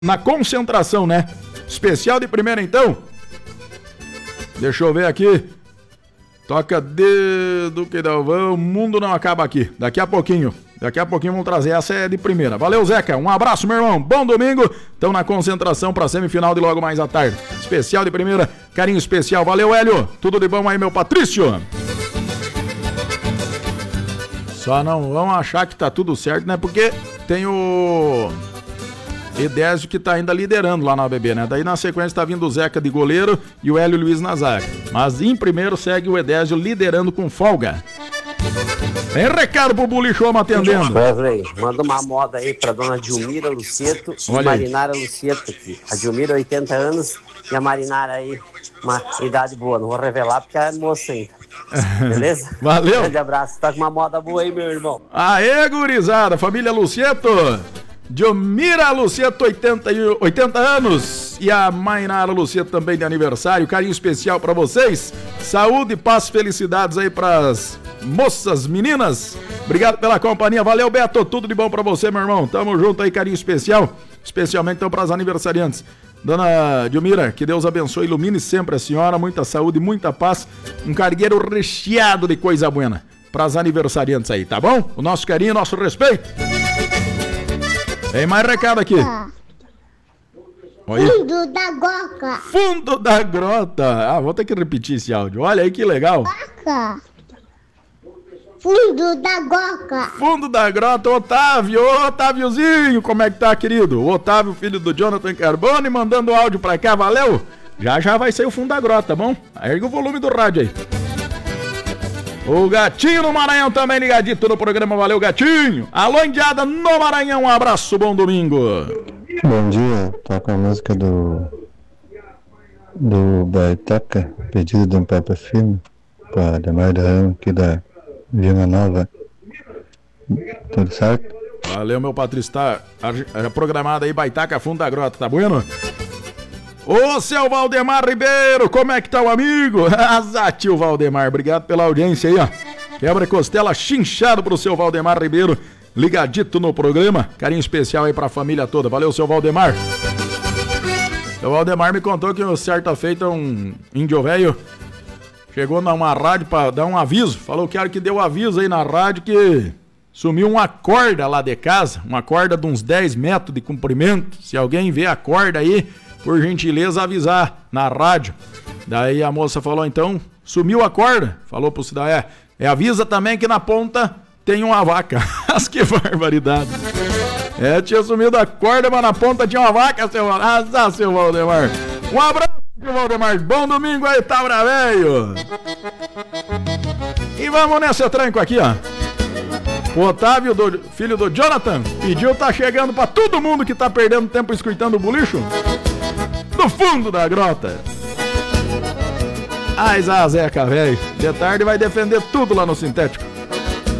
na concentração, né? Especial de primeira, então. Deixa eu ver aqui. Toca dedo que dá, o mundo não acaba aqui. Daqui a pouquinho vamos trazer, essa é de primeira. Valeu, Zeca, um abraço, meu irmão, bom domingo. Estão na concentração pra semifinal de logo mais à tarde. Especial de primeira, carinho especial. Valeu, Hélio, tudo de bom aí, meu Patrício. Só não vão achar que tá tudo certo, né? Porque tem o Edésio que tá ainda liderando lá na ABB, né? Daí na sequência tá vindo o Zeca de goleiro e o Hélio Luiz na zaga. Mas em primeiro segue o Edésio liderando com folga. Tem recado pro Bulichoma atendendo. Wesley, manda uma moda aí pra dona Dilmira Lucieto e Marinara Lucieto aqui. A Dilmira, 80 anos, e a Marinara aí, uma idade boa. Não vou revelar porque é moça ainda. Beleza? Valeu. Grande abraço. Tá com uma moda boa aí, meu irmão. Aê, gurizada, família Lucieto. Dilmira Lucieto, 80 anos. E a Mainara Lucieto também de aniversário. Carinho especial pra vocês. Saúde, paz, felicidades aí pras moças, meninas. Obrigado pela companhia. Valeu, Beto. Tudo de bom pra você, meu irmão. Tamo junto aí, carinho especial. Especialmente então pras aniversariantes. Dona Dilmira, que Deus abençoe, ilumine sempre a senhora. Muita saúde, muita paz. Um cargueiro recheado de coisa buena pras aniversariantes aí, tá bom? O nosso carinho, nosso respeito. Tem mais recado aqui. Oi. Fundo da Goca. Fundo da grota. Ah, vou ter que repetir esse áudio. Olha aí que legal. Goca. Fundo da Goca. Fundo da grota, Otávio. Ô, Otáviozinho, como é que tá, querido? O Otávio, filho do Jonathan Carbone, mandando áudio pra cá, valeu? Já vai ser o fundo da grota, tá bom? Ergue o volume do rádio aí. O Gatinho no Maranhão também ligadito no programa, valeu, Gatinho. Alô, Indiada no Maranhão, um abraço, bom domingo. Bom dia, toca a música do Baitaca, pedido de um Papa Filme, para Ademar da Rama, aqui da Vila Nova. Tudo certo? Valeu, meu Patrício, tá programado aí, Baitaca, fundo da grota, tá bueno? Ô, seu Valdemar Ribeiro, como é que tá o amigo? Azar, tio Valdemar, obrigado pela audiência aí, ó. Quebra-costela chinchado pro seu Valdemar Ribeiro, ligadito no programa. Carinho especial aí pra família toda. Valeu, seu Valdemar. O Valdemar me contou que certa feita um índio velho chegou numa rádio pra dar um aviso. Falou que era que deu aviso aí na rádio que sumiu uma corda lá de casa, uma corda de uns 10 metros de comprimento. Se alguém vê a corda aí, por gentileza avisar na rádio. Daí a moça falou, então, sumiu a corda. Falou pro cidadão, avisa também que na ponta tem uma vaca. Mas que barbaridade. Tinha sumido a corda, mas na ponta tinha uma vaca, seu Valdemar. Um abraço, seu Valdemar. Bom domingo aí, Tabra velho. E vamos nesse tranco aqui, ó. O Otávio, filho do Jonathan, pediu, tá chegando pra todo mundo que tá perdendo tempo escutando o bulicho. Do fundo da grota. Ai, Zeca, velho. De tarde vai defender tudo lá no sintético.